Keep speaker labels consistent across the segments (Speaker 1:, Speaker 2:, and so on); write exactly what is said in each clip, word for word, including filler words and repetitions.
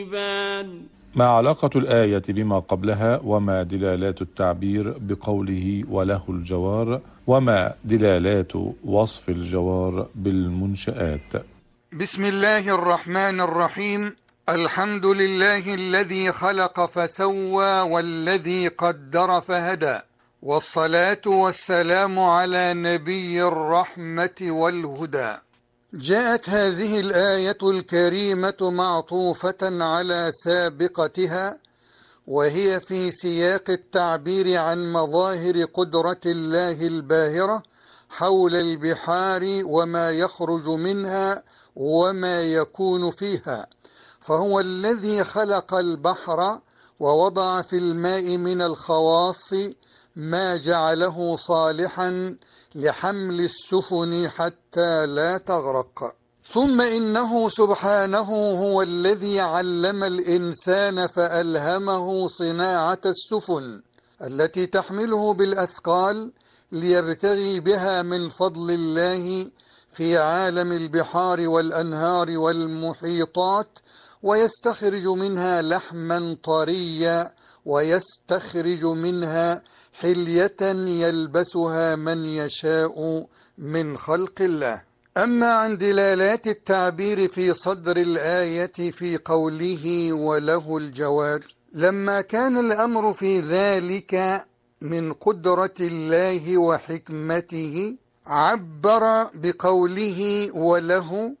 Speaker 1: ما علاقة الآية بما قبلها؟ وما دلالات التعبير بقوله وله الجوار؟ وما دلالات وصف الجوار بالمنشآت؟
Speaker 2: بسم الله الرحمن الرحيم. الحمد لله الذي خلق فسوى والذي قدر فهدى، والصلاة والسلام على نبي الرحمة والهدى. جاءت هذه الآية الكريمة معطوفة على سابقتها، وهي في سياق التعبير عن مظاهر قدرة الله الباهرة حول البحار وما يخرج منها وما يكون فيها. فهو الذي خلق البحر ووضع في الماء من الخواص ما جعله صالحا لحمل السفن حتى لا تغرق. ثم إنه سبحانه هو الذي علم الإنسان فألهمه صناعة السفن التي تحمله بالأثقال ليبتغي بها من فضل الله في عالم البحار والأنهار والمحيطات، ويستخرج منها لحما طريا، ويستخرج منها حلية يلبسها من يشاء من خلق الله. أما عن دلالات التعبير في صدر الآية في قوله وله الجوار، لما كان الأمر في ذلك من قدرة الله وحكمته عبر بقوله وله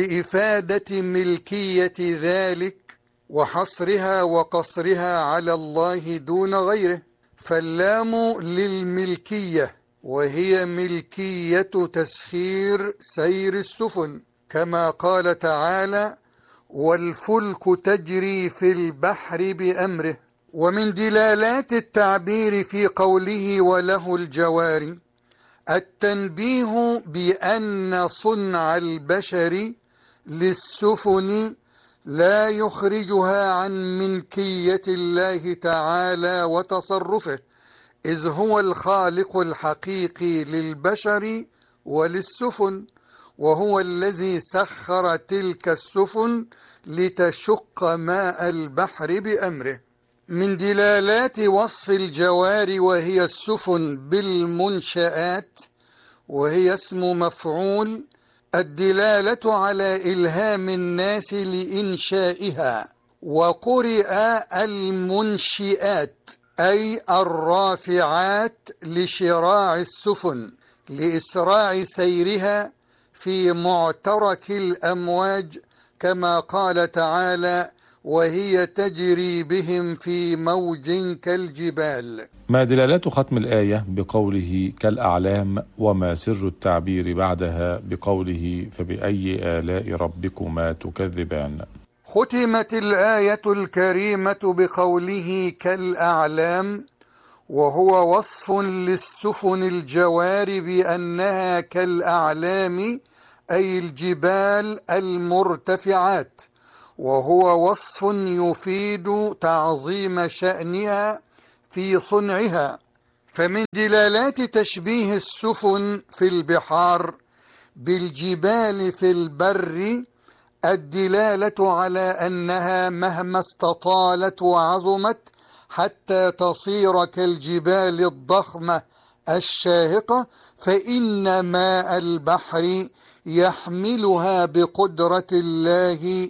Speaker 2: لإفادة ملكية ذلك وحصرها وقصرها على الله دون غيره، فاللام للملكية، وهي ملكية تسخير سير السفن، كما قال تعالى والفلك تجري في البحر بأمره. ومن دلالات التعبير في قوله وله الجوار التنبيه بأن صنع البشر للسفن لا يخرجها عن ملكية الله تعالى وتصرفه، إذ هو الخالق الحقيقي للبشر وللسفن، وهو الذي سخر تلك السفن لتشق ماء البحر بأمره. من دلالات وصف الجوار وهي السفن بالمنشآت، وهي اسم مفعول، الدلالة على إلهام الناس لإنشائها. وقرئ المنشئات أي الرافعات لشراع السفن لإسراع سيرها في معترك الأمواج، كما قال تعالى وهي تجري بهم في موج كالجبال.
Speaker 1: ما دلالات ختم الآية بقوله كالأعلام؟ وما سر التعبير بعدها بقوله فبأي آلاء ربكما تكذبان؟
Speaker 2: ختمت الآية الكريمة بقوله كالأعلام، وهو وصف للسفن الجوار بأنها كالأعلام أي الجبال المرتفعات، وهو وصف يفيد تعظيم شأنها في صنعها. فمن دلالات تشبيه السفن في البحار بالجبال في البر الدلالة على أنها مهما استطالت وعظمت حتى تصير كالجبال الضخمة الشاهقة، فإن ماء البحر يحملها بقدرة الله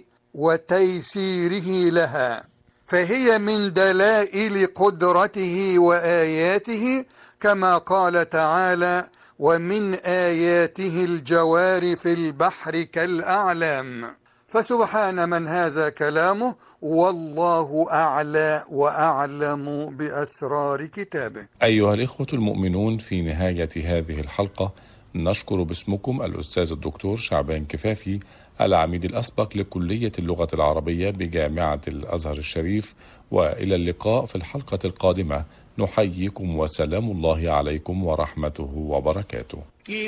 Speaker 2: وتيسيره لها، فهي من دلائل قدرته وآياته، كما قال تعالى ومن آياته الجوار في البحر كالأعلام. فسبحان من هذا كلامه، والله أعلى وأعلم بأسرار كتابه.
Speaker 1: أيها الإخوة المؤمنون، في نهاية هذه الحلقة نشكر باسمكم الأستاذ الدكتور شعبان كفافي، العميد الأسبق لكلية اللغة العربية بجامعة الأزهر الشريف، وإلى اللقاء في الحلقة القادمة. نحييكم وسلام الله عليكم ورحمته وبركاته.